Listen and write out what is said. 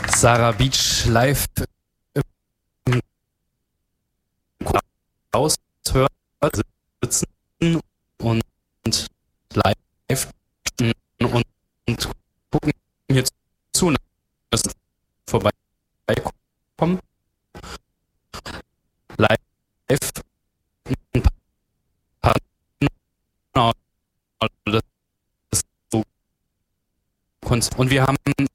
Sarah Beach live im Haus hört, sitzen und live und gucken hier zu, dass es vorbeikommen. Live ein paar das ist so und wir haben